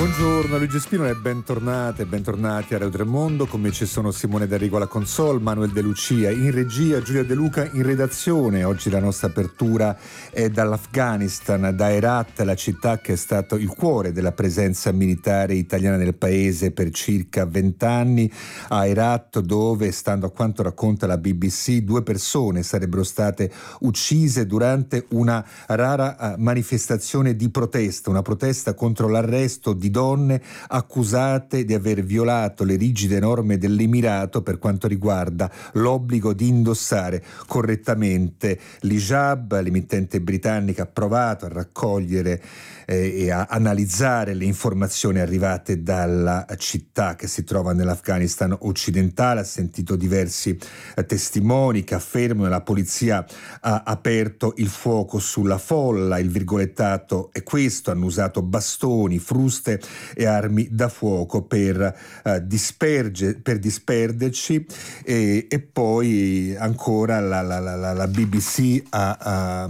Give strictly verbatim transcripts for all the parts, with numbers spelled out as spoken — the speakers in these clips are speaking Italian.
Buongiorno Luigi Spino e bentornate e bentornati a Radio Tremondo. Con me ci sono Simone D'Arrigo alla console, Manuel De Lucia in regia, Giulia De Luca in redazione. Oggi la nostra apertura è dall'Afghanistan, da Herat, la città che è stato il cuore della presenza militare italiana nel paese per circa vent'anni. A Herat, dove, stando a quanto racconta la B B C, due persone sarebbero state uccise durante una rara manifestazione di protesta, una protesta contro l'arresto di donne accusate di aver violato le rigide norme dell'Emirato per quanto riguarda l'obbligo di indossare correttamente l'hijab. L'emittente britannica ha provato a raccogliere eh, e a analizzare le informazioni arrivate dalla città che si trova nell'Afghanistan occidentale, ha sentito diversi eh, testimoni che affermano che la polizia ha aperto il fuoco sulla folla. Il virgolettato è questo: hanno usato bastoni, fruste e armi da fuoco per, uh, disperge, per disperderci e, e poi ancora la, la, la, la B B C ha, ha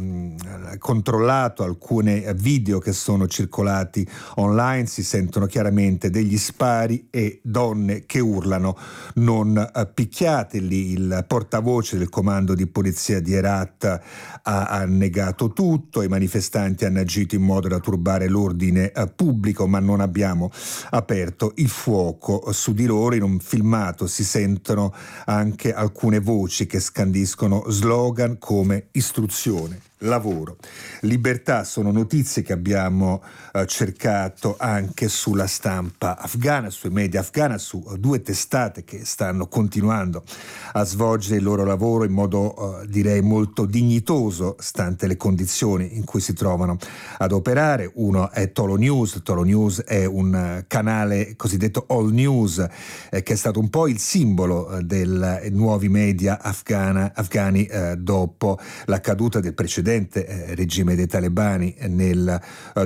controllato alcune video che sono circolati online. Si sentono chiaramente degli spari e donne che urlano non uh, picchiateli. Il portavoce del comando di polizia di Herat ha, ha negato tutto. I manifestanti hanno agito in modo da turbare l'ordine uh, pubblico, ma non abbiamo aperto il fuoco su di loro. In un filmato si sentono anche alcune voci che scandiscono slogan come istruzione, lavoro, libertà. Sono notizie che abbiamo eh, cercato anche sulla stampa afghana, sui media afghana, su uh, due testate che stanno continuando a svolgere il loro lavoro in modo uh, direi molto dignitoso, stante le condizioni in cui si trovano ad operare. Uno è Tolo News. Tolo News è un uh, canale cosiddetto all news eh, che è stato un po' il simbolo uh, dei uh, nuovi media afghana, afghani uh, dopo la caduta del precedente Eh, regime dei talebani nel uh,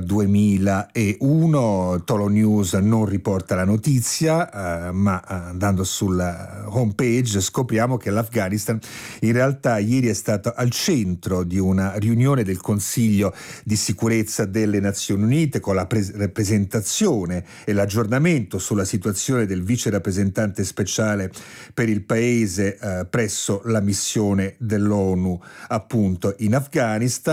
duemilauno. Tolo News non riporta la notizia, uh, ma uh, andando sulla homepage scopriamo che l'Afghanistan in realtà ieri è stato al centro di una riunione del Consiglio di sicurezza delle Nazioni Unite, con la pres- rappresentazione e l'aggiornamento sulla situazione del vice rappresentante speciale per il paese uh, presso la missione dell'ONU appunto in Afghanistan.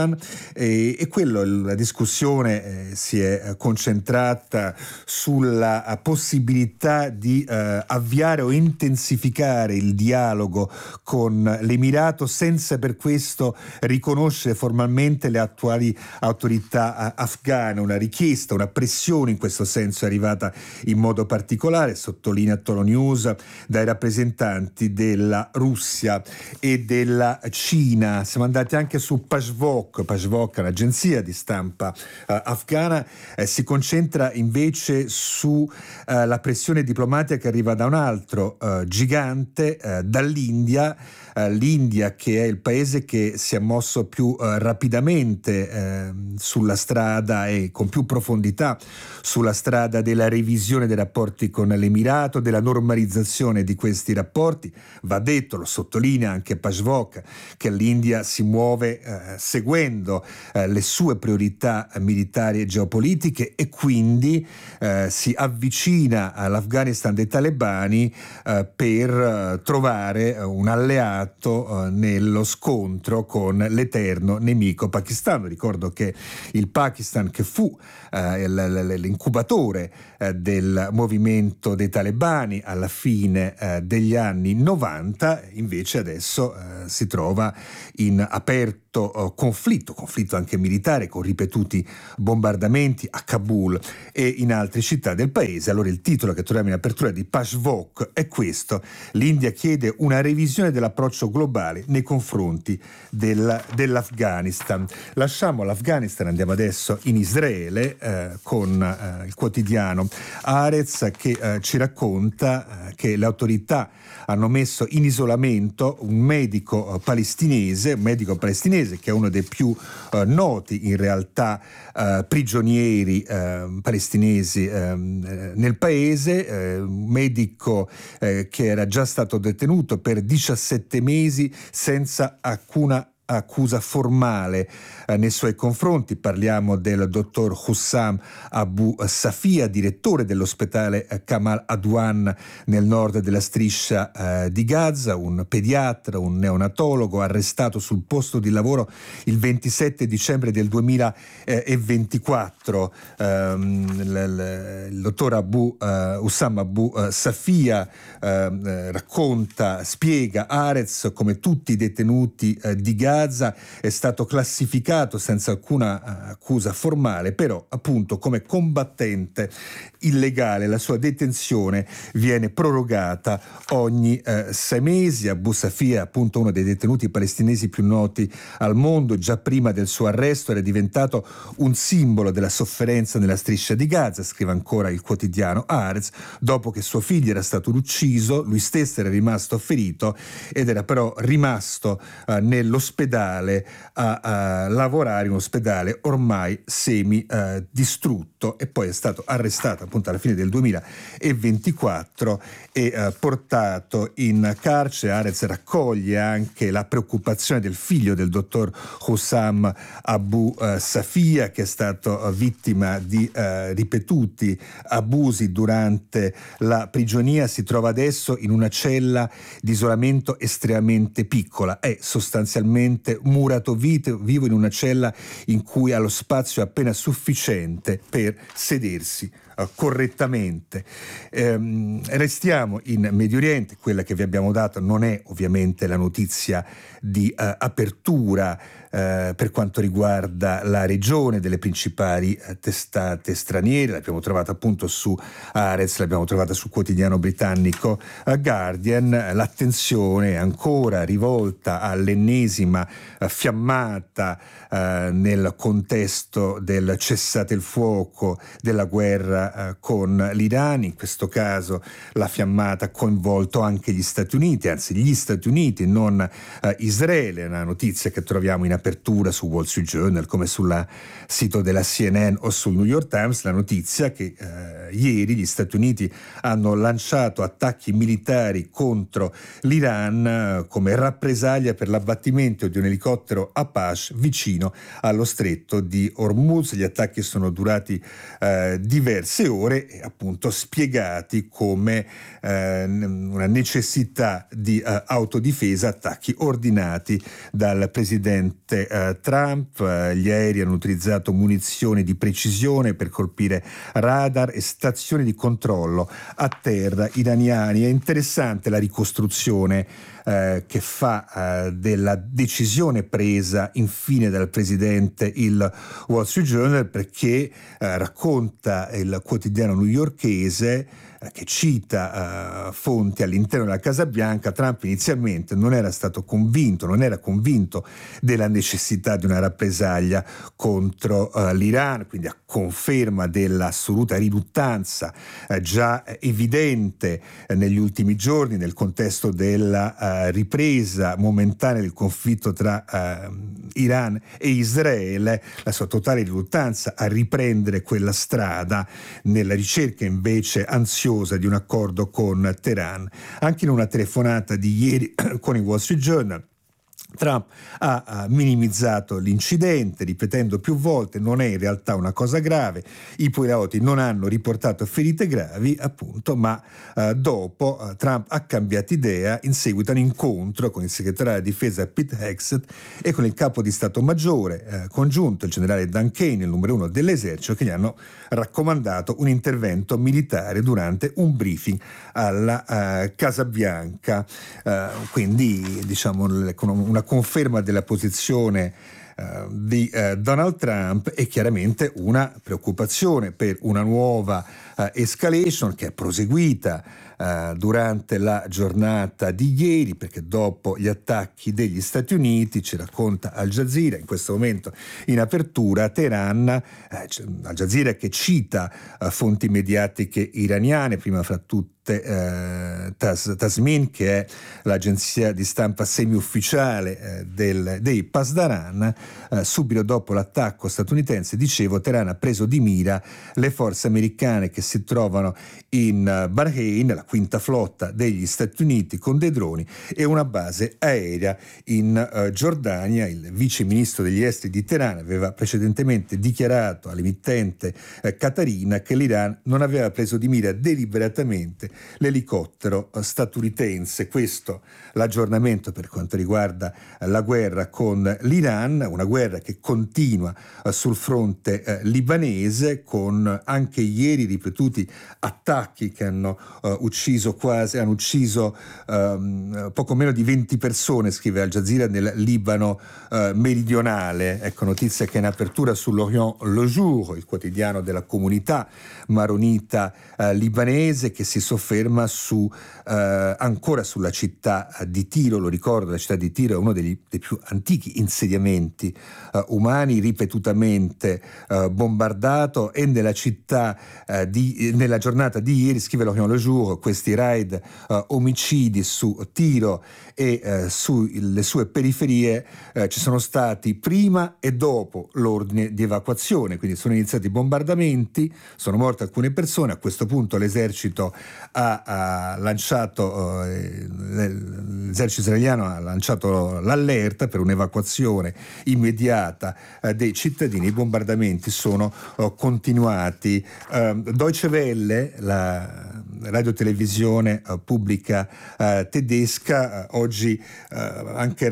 E, e quello, la discussione eh, si è concentrata sulla possibilità di eh, avviare o intensificare il dialogo con l'Emirato senza per questo riconoscere formalmente le attuali autorità afghane. Una richiesta, una pressione in questo senso è arrivata in modo particolare, sottolinea Tolo News, dai rappresentanti della Russia e della Cina. Siamo andati anche su Peshawar. Peshawar, l'agenzia di stampa uh, afghana, eh, si concentra invece sulla uh, pressione diplomatica che arriva da un altro uh, gigante, uh, dall'India. Uh, L'India, che è il paese che si è mosso più uh, rapidamente uh, sulla strada e con più profondità sulla strada della revisione dei rapporti con l'Emirato, della normalizzazione di questi rapporti. Va detto, lo sottolinea anche Peshawar, che l'India si muove uh, seguendo uh, le sue priorità militari e geopolitiche e quindi uh, si avvicina all'Afghanistan dei talebani uh, per uh, trovare un alleato nello scontro con l'eterno nemico pakistano. Ricordo che il Pakistan, che fu eh, l'incubatore eh, del movimento dei talebani alla fine eh, degli anni novanta, invece adesso eh, si trova in aperto eh, conflitto, conflitto anche militare, con ripetuti bombardamenti a Kabul e in altre città del paese. Allora il titolo che troviamo in apertura di Peshawar è questo: l'India chiede una revisione dell'approccio globale nei confronti del, dell'Afghanistan. Lasciamo l'Afghanistan, andiamo adesso in Israele eh, con eh, il quotidiano Haaretz, che eh, ci racconta eh, che le autorità hanno messo in isolamento un medico eh, palestinese, un medico palestinese che è uno dei più eh, noti in realtà eh, prigionieri eh, palestinesi eh, nel paese, eh, un medico eh, che era già stato detenuto per diciassette mesi senza alcuna accusa formale eh, nei suoi confronti. Parliamo del dottor Hussam Abu Safia, direttore dell'ospedale Kamal Adwan nel nord della striscia eh, di Gaza, un pediatra, un neonatologo arrestato sul posto di lavoro il ventisette dicembre del duemilaventiquattro. Um, il, il dottor Abu uh, Hussam Abu uh, Safia uh, racconta, spiega Haaretz come tutti i detenuti uh, di Gaza è stato classificato senza alcuna uh, accusa formale, però appunto come combattente illegale. La sua detenzione viene prorogata ogni uh, sei mesi. Abu Safia, appunto uno dei detenuti palestinesi più noti al mondo, già prima del suo arresto era diventato un simbolo della sofferenza nella striscia di Gaza, scrive ancora il quotidiano Haaretz. Dopo che suo figlio era stato ucciso, lui stesso era rimasto ferito ed era però rimasto uh, nell'ospedale a, a lavorare, in un ospedale ormai semi uh, distrutto, e poi è stato arrestato appunto alla fine del duemilaventiquattro e uh, portato in carcere. Haaretz raccoglie anche la preoccupazione del figlio del dottor Hussam Abu uh, Safia, che è stato uh, vittima di uh, ripetuti abusi durante la prigionia. Si trova adesso in una cella di isolamento estremamente piccola, è sostanzialmente murato vivo in una cella in cui ha lo spazio appena sufficiente per sedersi uh, correttamente. Ehm, restiamo in Medio Oriente. Quella che vi abbiamo dato non è ovviamente la notizia di uh, apertura uh, per quanto riguarda la regione delle principali uh, testate straniere. L'abbiamo trovata appunto su Haaretz, l'abbiamo trovata sul quotidiano britannico uh, Guardian. L'attenzione è ancora rivolta all'ennesima uh, fiammata uh, nel contesto del cessate il fuoco della guerra uh, con l'Iran. In questo caso la fiammata ha coinvolto anche gli Stati Uniti, anzi gli Stati Uniti, non uh, Israele. Una notizia che troviamo in apertura su Wall Street Journal come sul sito della C N N o sul New York Times, la notizia che uh, ieri gli Stati Uniti hanno lanciato attacchi militari contro l'Iran uh, come rappresaglia per l'abbattimento di un elicottero Apache vicino allo stretto di Hormuz. Gli attacchi sono durati uh, diverse ore e appunto spiegati come uh, una necessità di uh, autodifesa, attacchi ordinati dal presidente uh, Trump. Uh, gli aerei hanno utilizzato munizioni di precisione per colpire radar e stazioni di controllo a terra iraniani. È interessante la ricostruzione eh, che fa eh, della decisione presa infine dal presidente il Wall Street Journal, perché eh, racconta il quotidiano newyorkese che cita uh, fonti all'interno della Casa Bianca. Trump inizialmente non era stato convinto, non era convinto della necessità di una rappresaglia contro uh, l'Iran, quindi a conferma dell'assoluta riluttanza uh, già evidente uh, negli ultimi giorni nel contesto della uh, ripresa momentanea del conflitto tra uh, Iran e Israele, la sua totale riluttanza a riprendere quella strada nella ricerca invece ansiosa di un accordo con Teheran. Anche in una telefonata di ieri con il Wall Street Journal, Trump ha, ha minimizzato l'incidente, ripetendo più volte non è in realtà una cosa grave, i piloti non hanno riportato ferite gravi, appunto, ma uh, dopo uh, Trump ha cambiato idea in seguito a un incontro con il segretario della difesa Pete Hegseth e con il capo di Stato Maggiore uh, congiunto, il generale Dan Kane, il numero uno dell'esercito, che gli hanno raccomandato un intervento militare durante un briefing alla uh, Casa Bianca. Uh, quindi diciamo con una conferma della posizione uh, di uh, Donald Trump e chiaramente una preoccupazione per una nuova uh, escalation che è proseguita uh, durante la giornata di ieri, perché dopo gli attacchi degli Stati Uniti, ci racconta Al Jazeera in questo momento in apertura, Teheran, uh, Al Jazeera che cita uh, fonti mediatiche iraniane, prima fra tutte Eh, Tas, Tasmin, che è l'agenzia di stampa semi-ufficiale eh, del, dei Pasdaran. Eh, subito dopo l'attacco statunitense, dicevo, Teheran ha preso di mira le forze americane che si trovano in uh, Bahrain. La quinta flotta degli Stati Uniti con dei droni e una base aerea in uh, Giordania. Il vice ministro degli esteri di Teheran aveva precedentemente dichiarato all'emittente eh, qatarina che l'Iran non aveva preso di mira deliberatamente l'elicottero uh, statunitense. Questo l'aggiornamento per quanto riguarda uh, la guerra con l'Iran, una guerra che continua uh, sul fronte uh, libanese, con anche ieri ripetuti attacchi che hanno uh, ucciso quasi hanno ucciso um, poco meno di venti persone, scrive Al Jazeera, nel Libano uh, meridionale. Ecco, notizia che è in apertura sull'Orient Le Jour, il quotidiano della comunità maronita uh, libanese, che si sofferma su uh, ancora sulla città di Tiro. Lo ricordo, la città di Tiro è uno degli, dei più antichi insediamenti uh, umani, ripetutamente uh, bombardato, e nella città uh, di, nella giornata di ieri, scrive l'Orient Le Jour, questi raid uh, omicidi su Tiro e uh, sulle sue periferie uh, ci sono stati prima e dopo l'ordine di evacuazione, quindi sono iniziati i bombardamenti, sono morte alcune persone. A questo punto l'esercito ha, ha lanciato uh, l'esercito israeliano ha lanciato l'allerta per un'evacuazione immediata uh, dei cittadini. I bombardamenti sono uh, continuati. Uh, Deutsche Welle, la radiotelevisione uh, pubblica uh, tedesca, uh, oggi uh, anche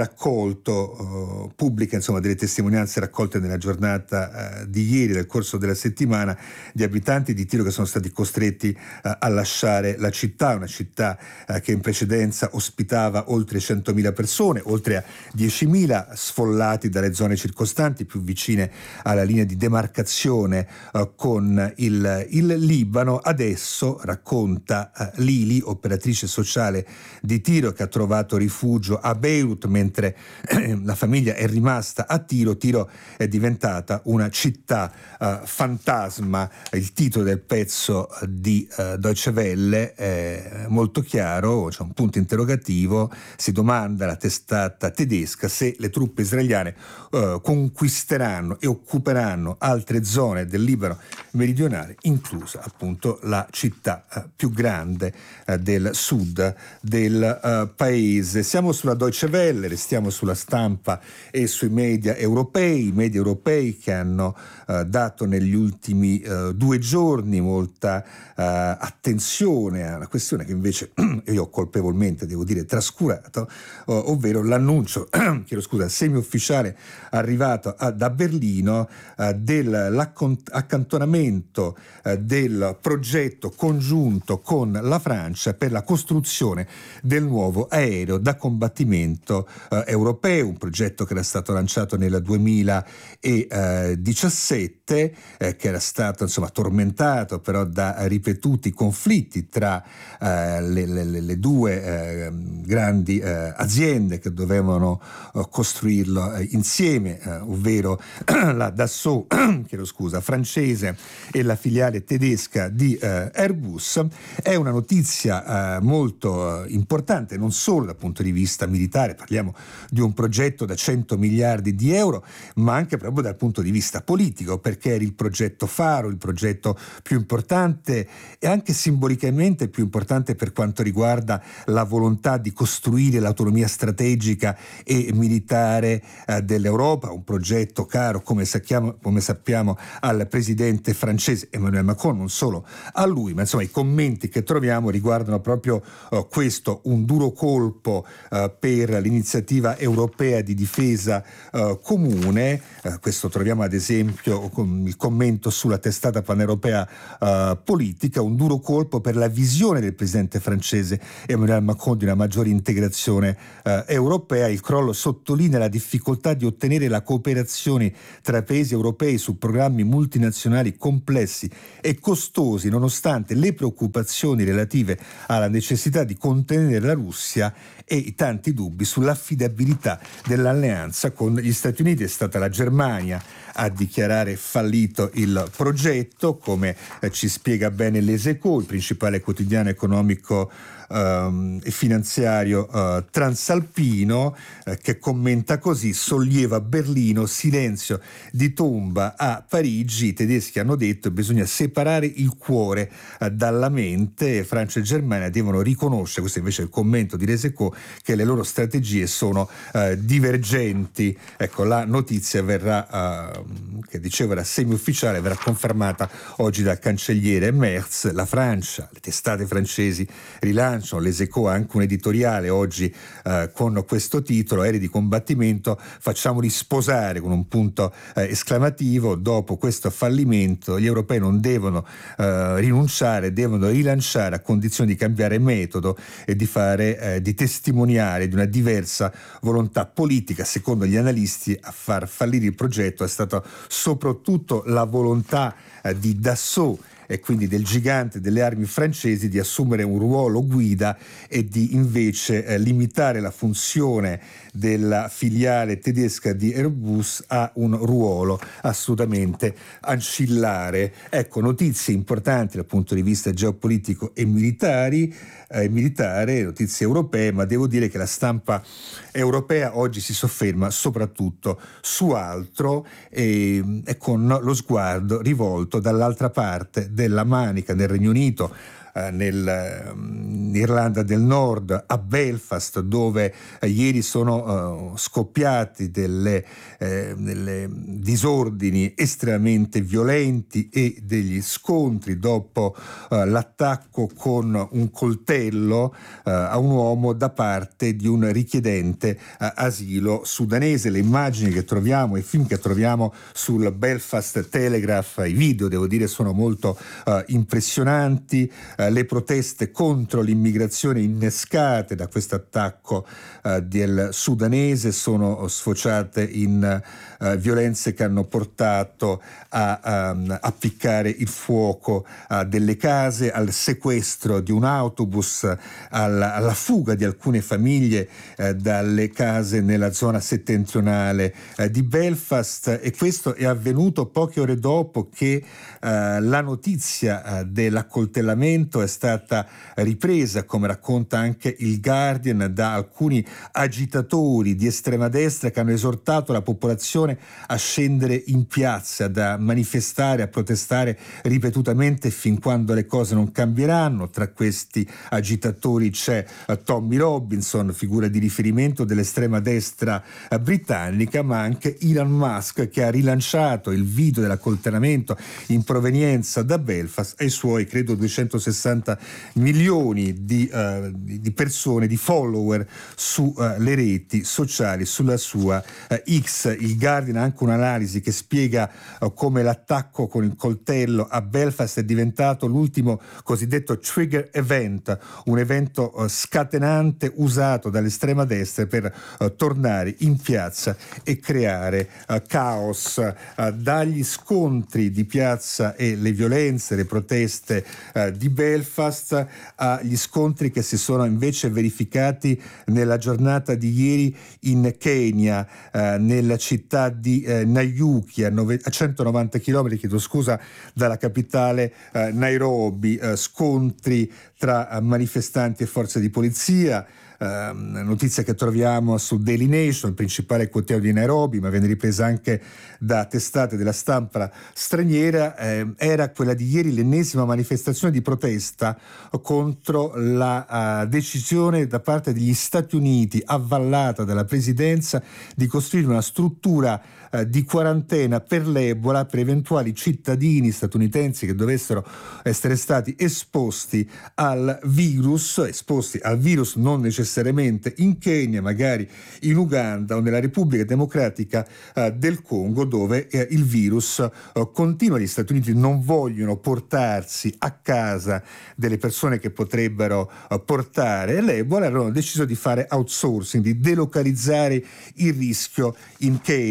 raccolto uh, pubblica insomma delle testimonianze raccolte nella giornata uh, di ieri, nel corso della settimana, di abitanti di Tiro che sono stati costretti uh, a lasciare la città, una città uh, che in precedenza ospitava oltre centomila persone, oltre a diecimila sfollati dalle zone circostanti più vicine alla linea di demarcazione uh, con il, il Libano. Adesso, racconta uh, Lili, operatrice sociale di Tiro, che ha trovato rifugio a Beirut mentre eh, la famiglia è rimasta a Tiro. Tiro è diventata una città uh, fantasma. Il titolo del pezzo di uh, Deutsche Welle è molto chiaro, c'è un punto interrogativo. Si domanda la testata tedesca se le truppe israeliane uh, conquisteranno e occuperanno altre zone del Libano meridionale, inclusa appunto la città uh, più grande uh, del sud del uh, paese. Siamo sulla Deutsche Welle, restiamo sulla stampa e sui media europei, i media europei che hanno uh, dato negli ultimi uh, due giorni molta uh, attenzione a una questione che invece io ho colpevolmente, devo dire, trascurato, uh, ovvero l'annuncio, chiedo scusa, semi-ufficiale arrivato a, da Berlino uh, dell'accantonamento uh, del progetto congiunto con la Francia per la costruzione del nuovo aereo da combattimento uh, europeo, un progetto che era stato lanciato nel duemiladiciassette, eh, che era stato insomma tormentato però da ripetuti conflitti tra uh, le, le, le due eh, grandi eh, aziende che dovevano uh, costruirlo eh, insieme, eh, ovvero la Dassault, chiedo scusa, francese, e la filiale tedesca di eh, Airbus. È una notizia eh, molto eh, importante, non solo dal punto di vista militare, parliamo di un progetto da cento miliardi di euro, ma anche proprio dal punto di vista politico, perché era il progetto faro, il progetto più importante e anche simbolicamente più importante per quanto riguarda la volontà di costruire l'autonomia strategica e militare eh, dell'Europa, un progetto caro, come sappiamo, come sappiamo, al presidente francese Emmanuel Macron, non solo a lui, ma insomma i commenti che troviamo riguardano proprio uh, questo, un duro colpo uh, per l'iniziativa europea di difesa uh, comune. Uh, questo troviamo ad esempio con il commento sulla testata paneuropea uh, politica, un duro colpo per la visione del presidente francese Emmanuel Macron di una maggiore integrazione uh, europea. Il crollo sottolinea la difficoltà di ottenere la cooperazione tra i paesi europei su programmi multinazionali complessi e costosi, nonostante le preoccupazioni relative alla necessità di contenere la Russia e i tanti dubbi sull'affidabilità dell'alleanza con gli Stati Uniti. È stata la Germania a dichiarare fallito il progetto, come eh, ci spiega bene Les Echos, il principale quotidiano economico Um, e finanziario uh, transalpino, uh, che commenta così: sollievo Berlino, silenzio di tomba a Parigi, i tedeschi hanno detto che bisogna separare il cuore uh, dalla mente, Francia e Germania devono riconoscere, questo invece è il commento di Les Echos, che le loro strategie sono uh, divergenti. Ecco, la notizia verrà, uh, che dicevo era semi-ufficiale, verrà confermata oggi dal cancelliere Merz. La Francia, le testate francesi rilanciano, Les Echos ha anche un editoriale oggi eh, con questo titolo: aerei di combattimento, facciamoli sposare, con un punto eh, esclamativo. Dopo questo fallimento gli europei non devono eh, rinunciare, devono rilanciare, a condizione di cambiare metodo e di fare eh, di testimoniare di una diversa volontà politica. Secondo gli analisti, a far fallire il progetto è stata soprattutto la volontà eh, di Dassault, e quindi del gigante delle armi francesi, di assumere un ruolo guida e di invece eh, limitare la funzione della filiale tedesca di Airbus a un ruolo assolutamente ancillare. Ecco, notizie importanti dal punto di vista geopolitico e militari, eh, militare, notizie europee, ma devo dire che la stampa europea oggi si sofferma soprattutto su altro, e, e con lo sguardo rivolto dall'altra parte della Manica, nel Regno Unito, eh, nell'Irlanda del Nord, a Belfast, dove eh, ieri sono eh, scoppiati delle, eh, delle disordini estremamente violenti e degli scontri dopo eh, l'attacco con un coltello eh, a un uomo da parte di un richiedente eh, asilo sudanese. Le immagini che troviamo, i film che troviamo sul Belfast Telegraph, i video devo dire sono molto eh, impressionanti. Eh, le proteste contro l'immigrazione innescate da questo attacco eh, del sudanese sono sfociate in eh, violenze che hanno portato a um, appiccare il fuoco a delle case, al sequestro di un autobus, alla, alla fuga di alcune famiglie eh, dalle case nella zona settentrionale eh, di Belfast. E questo è avvenuto poche ore dopo che eh, la notizia eh, dell'accoltellamento è stata ripresa, come racconta anche il Guardian, da alcuni agitatori di estrema destra che hanno esortato la popolazione a scendere in piazza, da manifestare, a protestare ripetutamente fin quando le cose non cambieranno. Tra questi agitatori c'è uh, Tommy Robinson, figura di riferimento dell'estrema destra uh, britannica, ma anche Elon Musk, che ha rilanciato il video dell'accoltellamento in provenienza da Belfast, e i suoi credo duecentosessanta milioni di, uh, di persone, di follower sulle uh, reti sociali, sulla sua uh, X. Il Guardian ha anche un'analisi che spiega uh, come l'attacco con il coltello a Belfast è diventato l'ultimo cosiddetto trigger event, un evento uh, scatenante usato dall'estrema destra per uh, tornare in piazza e creare uh, caos. Uh, dagli scontri di piazza e le violenze, le proteste uh, di Belfast, agli scontri che si sono invece verificati nella giornata di ieri in Kenya, eh, nella città di eh, Nanyuki, a, nove, a centonovanta chilometri, chiedo scusa, dalla capitale eh, Nairobi, eh, scontri tra eh, manifestanti e forze di polizia. Uh, notizia che troviamo su Daily Nation, il principale quotidiano di Nairobi, ma viene ripresa anche da testate della stampa straniera. Eh, era quella di ieri l'ennesima manifestazione di protesta contro la uh, decisione da parte degli Stati Uniti, avvallata dalla presidenza, di costruire una struttura uh, di quarantena per l'Ebola per eventuali cittadini statunitensi che dovessero essere stati esposti al virus, esposti al virus non necessariamente necessariamente in Kenya, magari in Uganda o nella Repubblica Democratica eh, del Congo, dove eh, il virus eh, continua. Gli Stati Uniti non vogliono portarsi a casa delle persone che potrebbero eh, portare l'Ebola, hanno deciso di fare outsourcing, di delocalizzare il rischio in Kenya.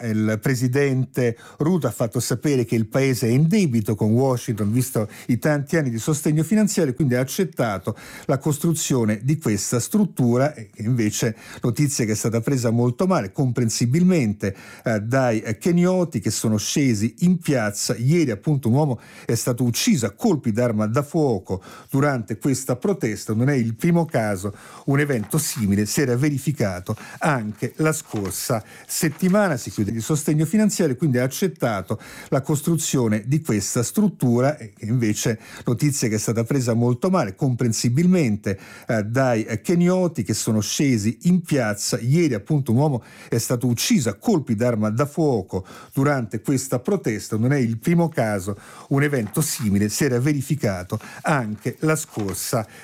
il presidente Ruto ha fatto sapere che il paese è in debito con Washington, visto i tanti anni di sostegno finanziario, quindi ha accettato la costruzione di questa struttura, che invece notizia che è stata presa molto male, comprensibilmente eh, dai kenioti che sono scesi in piazza. Ieri appunto un uomo è stato ucciso a colpi d'arma da fuoco durante questa protesta. Non è il primo caso, un evento simile si era verificato anche la scorsa settimana. Si chiude di sostegno finanziario, quindi ha accettato la costruzione di questa struttura, che invece notizia che è stata presa molto male, comprensibilmente eh, dai kenioti che sono scesi in piazza. Ieri appunto un uomo è stato ucciso a colpi d'arma da fuoco durante questa protesta. Non è il primo caso, un evento simile si era verificato anche la scorsa